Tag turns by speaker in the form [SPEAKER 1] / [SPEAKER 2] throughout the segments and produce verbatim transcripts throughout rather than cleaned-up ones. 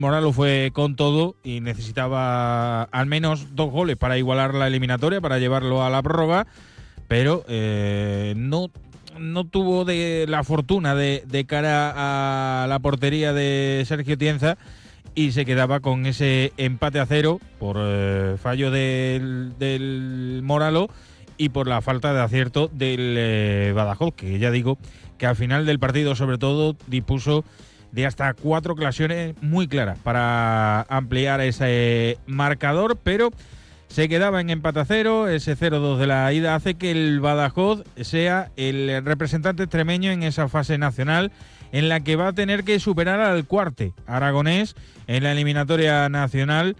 [SPEAKER 1] Moralo fue con todo y necesitaba al menos dos goles para igualar la eliminatoria, para llevarlo a la prórroga, pero eh, no, no tuvo de la fortuna de, de cara a la portería de Sergio Tienza y se quedaba con ese empate a cero por eh, fallo del, del Moralo y por la falta de acierto del eh, Badajoz, que ya digo que al final del partido sobre todo dispuso de hasta cuatro ocasiones muy claras para ampliar ese marcador, pero se quedaba en empate a cero. Ese cero dos de la ida hace que el Badajoz sea el representante extremeño en esa fase nacional, en la que va a tener que superar al Cuarte aragonés en la eliminatoria nacional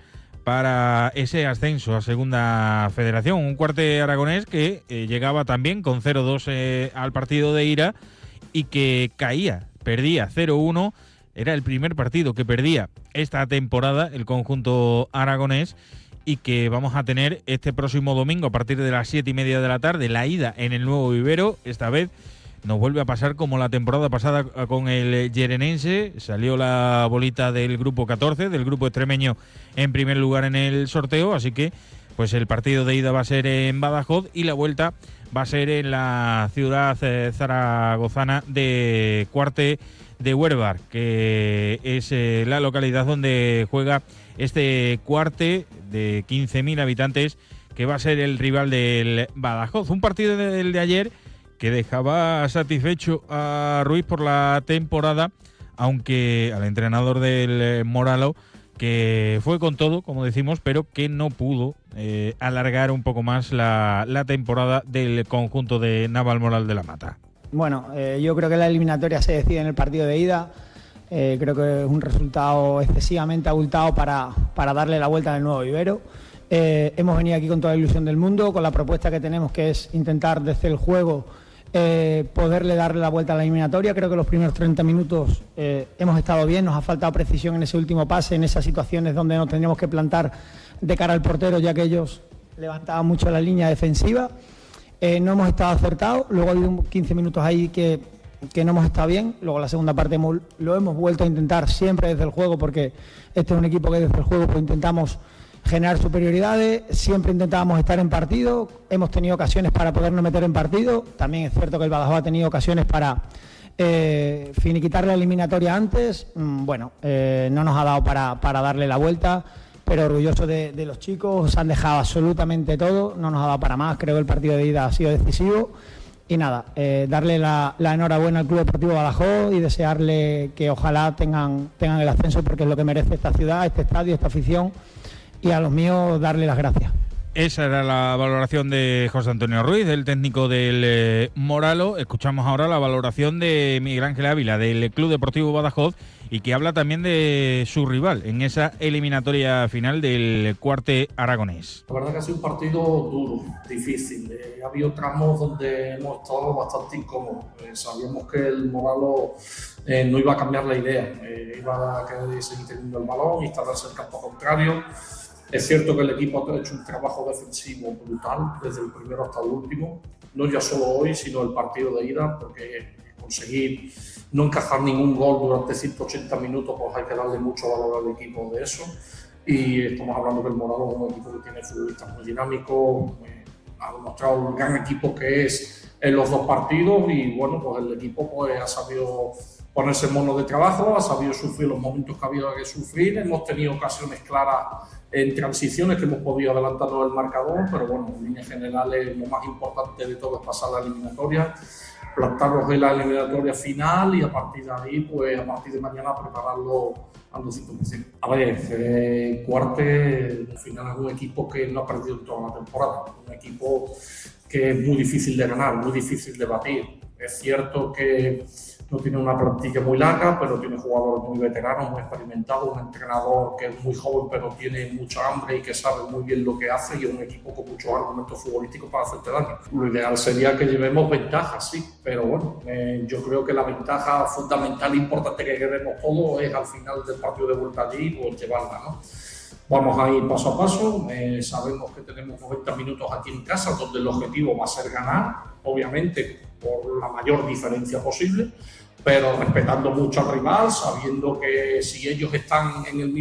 [SPEAKER 1] para ese ascenso a Segunda Federación. Un Cuarte aragonés que eh, llegaba también con cero dos eh, al partido de ida y que caía, perdía cero uno. Era el primer partido que perdía esta temporada el conjunto aragonés y que vamos a tener este próximo domingo a partir de las siete y media de la tarde, la ida en el Nuevo Vivero. Esta vez nos vuelve a pasar como la temporada pasada con el Llerenense. Salió la bolita del grupo catorce, del grupo extremeño en primer lugar en el sorteo, así que pues el partido de ida va a ser en Badajoz y la vuelta va a ser en la ciudad eh, zaragozana de Cuarte de Huérvar, que es eh, la localidad donde juega este Cuarte de quince mil habitantes, que va a ser el rival del Badajoz. Un partido del de ayer que dejaba satisfecho a Ruiz por la temporada, aunque al entrenador del Moralo, que fue con todo, como decimos, pero que no pudo eh, alargar un poco más la, la temporada del conjunto de Navalmoral de la Mata.
[SPEAKER 2] Bueno, eh, yo creo que la eliminatoria se decide en el partido de ida. Eh, creo que es un resultado excesivamente abultado para, para darle la vuelta al Nuevo Vivero. Eh, hemos venido aquí con toda la ilusión del mundo, con la propuesta que tenemos, que es intentar desde el juego eh, poderle darle la vuelta a la eliminatoria. Creo que los primeros treinta minutos eh, hemos estado bien, nos ha faltado precisión en ese último pase, en esas situaciones donde nos teníamos que plantar de cara al portero, ya que ellos levantaban mucho la línea defensiva. Eh, no hemos estado acertados, luego ha habido quince minutos ahí que, que no hemos estado bien, luego la segunda parte hemos, lo hemos vuelto a intentar siempre desde el juego, porque este es un equipo que desde el juego pues intentamos generar superioridades, siempre intentábamos estar en partido, hemos tenido ocasiones para podernos meter en partido. También es cierto que el Badajoz ha tenido ocasiones para eh, finiquitar la eliminatoria antes. Mm, bueno, eh, no nos ha dado para, para darle la vuelta, pero orgulloso de, de los chicos, se han dejado absolutamente todo, no nos ha dado para más. Creo que el partido de ida ha sido decisivo y nada, eh, darle la, la enhorabuena al Club Deportivo Badajoz y desearle que ojalá tengan, tengan el ascenso, porque es lo que merece esta ciudad, este estadio, esta afición, y a los míos darle las gracias.
[SPEAKER 1] Esa era la valoración de José Antonio Ruiz, el técnico del eh, Moralo. Escuchamos ahora la valoración de Miguel Ángel Ávila, del Club Deportivo Badajoz, y que habla también de su rival en esa eliminatoria final del Cuarte aragonés.
[SPEAKER 3] La verdad que ha sido un partido duro, difícil. Eh, ha habido tramos donde hemos estado bastante incómodos. Eh, sabíamos que el Moralo eh, no iba a cambiar la idea, eh, iba a querer seguir teniendo el balón, instalarse en el campo contrario. Es cierto que el equipo ha hecho un trabajo defensivo brutal, desde el primero hasta el último, no ya solo hoy, sino el partido de ida, porque conseguir no encajar ningún gol durante ciento ochenta minutos, pues hay que darle mucho valor al equipo de eso. Y estamos hablando que el Moralo es un equipo que tiene futbolistas muy dinámicos, eh, ha demostrado el gran equipo que es en los dos partidos, y bueno, pues el equipo pues ha sabido ponerse en mono de trabajo, ha sabido sufrir los momentos que ha habido que sufrir. Hemos tenido ocasiones claras en transiciones que hemos podido adelantarnos el marcador, pero bueno, en líneas generales lo más importante de todo es pasar la eliminatoria, plantarlos en la eliminatoria final y a partir de ahí, pues a partir de mañana prepararlo al doscientos por ciento. A ver, eh, Cuarte al final es un equipo que no ha perdido en toda la temporada, un equipo que es muy difícil de ganar, muy difícil de batir. Es cierto que no tiene una plantilla muy larga, pero tiene jugadores muy veteranos, muy experimentados, un entrenador que es muy joven pero tiene mucha hambre y que sabe muy bien lo que hace, y es un equipo con muchos argumentos futbolísticos para hacerte daño. Lo ideal sería que llevemos ventaja, sí, pero bueno, eh, yo creo que la ventaja fundamental e importante que queremos todos es al final del partido de vuelta allí, pues llevarla, ¿no? Vamos a ir paso a paso, eh, sabemos que tenemos noventa minutos aquí en casa, donde el objetivo va a ser ganar, obviamente por la mayor diferencia posible, pero respetando mucho al rival, sabiendo que si ellos están en el mismo